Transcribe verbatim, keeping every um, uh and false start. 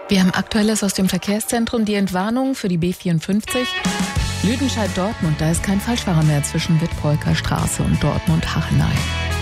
Wir haben Aktuelles aus dem Verkehrszentrum, die Entwarnung für die B vierundfünfzig. Lüdenscheid-Dortmund, da ist kein Falschfahrer mehr zwischen Wittbreuker Straße und Dortmund-Hachenay.